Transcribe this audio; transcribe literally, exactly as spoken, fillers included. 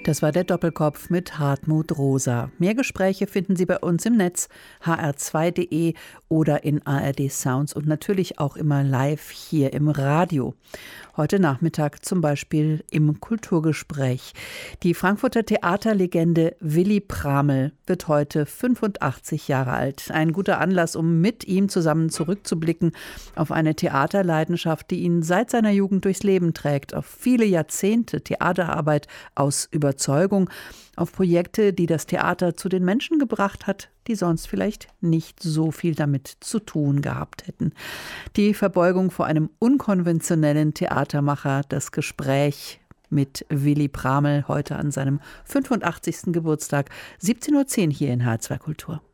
Das war der Doppelkopf mit Hartmut Rosa. Mehr Gespräche finden Sie bei uns im Netz h r zwei punkt de oder in A R D Sounds und natürlich auch immer live hier im Radio. Heute Nachmittag zum Beispiel im Kulturgespräch. Die Frankfurter Theaterlegende Willy Praml wird heute fünfundachtzig Jahre alt. Ein guter Anlass, um mit ihm zusammen zurückzublicken auf eine Theaterleidenschaft, die ihn seit seiner Jugend durchs Leben trägt, auf viele Jahrzehnte Theaterarbeit aus Überzeugung, auf Projekte, die das Theater zu den Menschen gebracht hat, die sonst vielleicht nicht so viel damit zu tun gehabt hätten. Die Verbeugung vor einem unkonventionellen Theatermacher, das Gespräch mit Willy Praml heute an seinem fünfundachtzigsten Geburtstag, siebzehn Uhr zehn hier in H zwei Kultur.